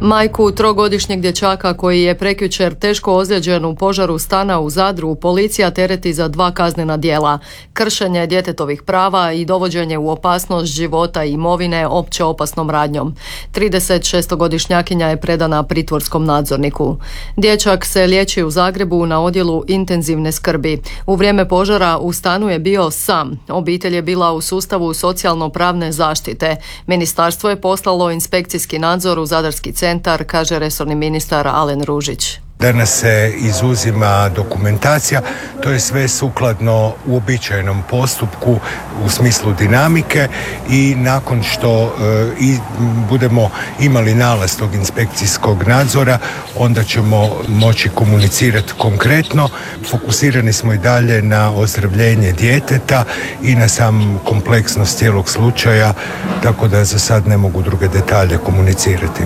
Majku trogodišnjeg dječaka koji je prekjučer teško ozlijeđen u požaru stana u Zadru policija tereti za 2 kaznena djela: kršenje djetetovih prava i dovođenje u opasnost života i imovine opće opasnom radnjom. 36-godišnjakinja je predana pritvorskom nadzorniku. Dječak se liječi u Zagrebu na odjelu intenzivne skrbi. U vrijeme požara u stanu je bio sam. Obitelj je bila u sustavu socijalno-pravne zaštite. Ministarstvo je poslalo inspekcijski nadzor u Zadarski centar, kaže resorni ministar Alen Ružić. Danas se izuzima dokumentacija, to je sve sukladno uobičajenom postupku u smislu dinamike i nakon što budemo imali nalaz tog inspekcijskog nadzora, onda ćemo moći komunicirati konkretno. Fokusirani smo i dalje na ozdravljenje djeteta i na sam kompleksnost cijelog slučaja, tako da za sad ne mogu druge detalje komunicirati.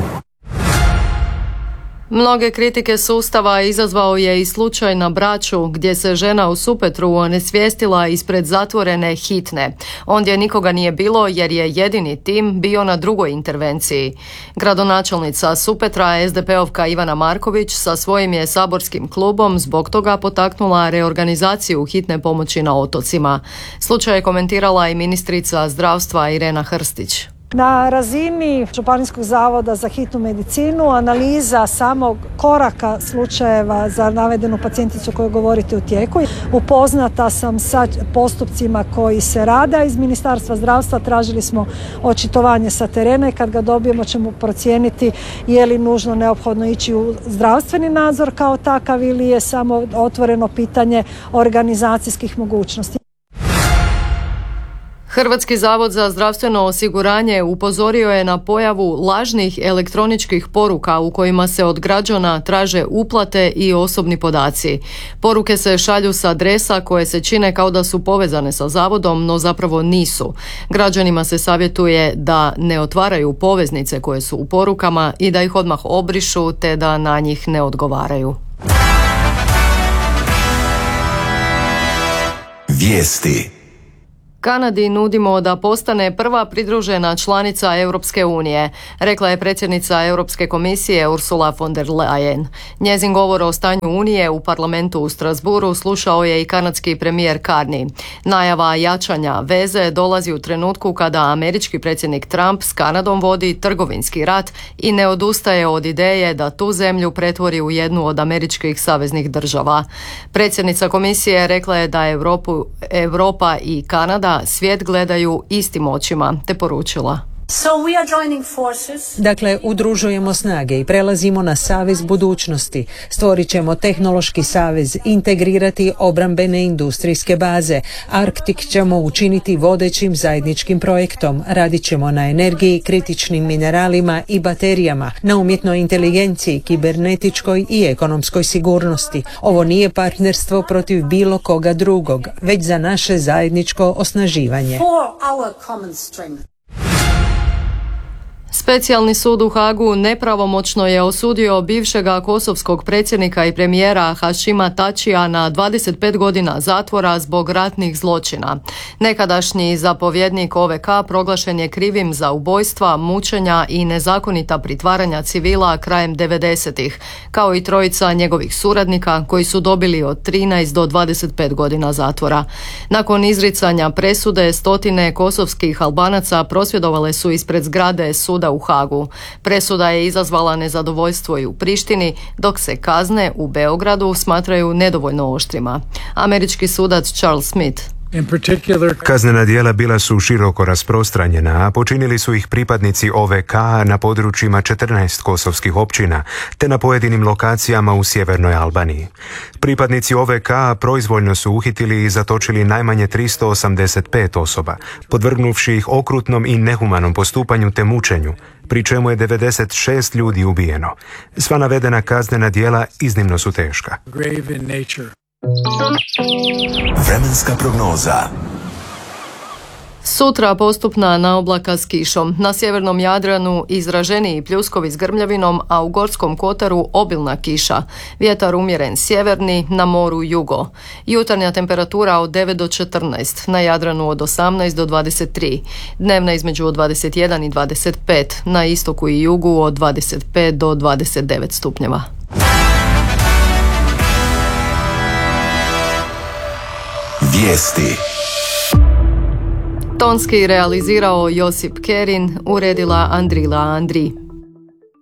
Mnoge kritike sustava izazvao je i slučaj na Braču, gdje se žena u Supetru onesvijestila ispred zatvorene hitne. Ondje nikoga nije bilo jer je jedini tim bio na drugoj intervenciji. Gradonačelnica Supetra, SDP-ovka Ivana Marković, sa svojim je saborskim klubom zbog toga potaknula reorganizaciju hitne pomoći na otocima. Slučaj je komentirala i ministrica zdravstva Irena Hrstić. Na razini Županijskog zavoda za hitnu medicinu analiza samog koraka slučajeva za navedenu pacijenticu koju govorite u tijeku. Upoznata sam sa postupcima koji se rade iz Ministarstva zdravstva. Tražili smo očitovanje sa terena i kad ga dobijemo ćemo procijeniti je li nužno neophodno ići u zdravstveni nadzor kao takav ili je samo otvoreno pitanje organizacijskih mogućnosti. Hrvatski zavod za zdravstveno osiguranje upozorio je na pojavu lažnih elektroničkih poruka u kojima se od građana traže uplate i osobni podaci. Poruke se šalju sa adresa koje se čine kao da su povezane sa zavodom, no zapravo nisu. Građanima se savjetuje da ne otvaraju poveznice koje su u porukama i da ih odmah obrišu te da na njih ne odgovaraju. Vijesti. Kanadi nudimo da postane prva pridružena članica Europske unije, rekla je predsjednica Europske komisije Ursula von der Leyen. Njezin govor o stanju Unije u parlamentu u Strasbourgu slušao je i kanadski premijer Carney. Najava jačanja veze dolazi u trenutku kada američki predsjednik Trump s Kanadom vodi trgovinski rat i ne odustaje od ideje da tu zemlju pretvori u jednu od američkih saveznih država. Predsjednica komisije rekla je da Europa i Kanada svijet gledaju istim očima, te poručila. Dakle, udružujemo snage i prelazimo na savez budućnosti. Stvorit ćemo tehnološki savez, integrirati obrambene industrijske baze. Arktik ćemo učiniti vodećim zajedničkim projektom. Radit ćemo na energiji, kritičnim mineralima i baterijama, na umjetnoj inteligenciji, kibernetičkoj i ekonomskoj sigurnosti. Ovo nije partnerstvo protiv bilo koga drugog, već za naše zajedničko osnaživanje. Specijalni sud u Hagu nepravomoćno je osudio bivšega kosovskog predsjednika i premijera Hašima Tačija na 25 godina zatvora zbog ratnih zločina. Nekadašnji zapovjednik OVK proglašen je krivim za ubojstva, mučenja i nezakonita pritvaranja civila krajem 90-ih, kao i trojica njegovih suradnika koji su dobili od 13 do 25 godina zatvora. Nakon izricanja presude, stotine kosovskih Albanaca prosvjedovale su ispred zgrade suda u Hagu. Presuda je izazvala nezadovoljstvo i u Prištini, dok se kazne u Beogradu smatraju nedovoljno oštrima. Američki sudac Charles Smith: kaznena djela bila su široko rasprostranjena, a počinili su ih pripadnici OVK na područjima 14 kosovskih općina, te na pojedinim lokacijama u sjevernoj Albaniji. Pripadnici OVK proizvoljno su uhitili i zatočili najmanje 385 osoba, podvrgnuvši ih okrutnom i nehumanom postupanju te mučenju, pri čemu je 96 ljudi ubijeno. Sva navedena kaznena djela iznimno su teška. Vremenska prognoza. Sutra postupna naoblaka s kišom. Na sjevernom Jadranu izraženiji pljuskovi s grmljavinom, a u Gorskom kotaru obilna kiša. Vjetar umjeren sjeverni, na moru jugo. Jutarnja temperatura od 9 do 14, na Jadranu od 18 do 23. Dnevna između 21 i 25, na istoku i jugu od 25 do 29 stupnjeva. Vijesti. Tonski realizirao Josip Kerin, uredila Andrila Andri.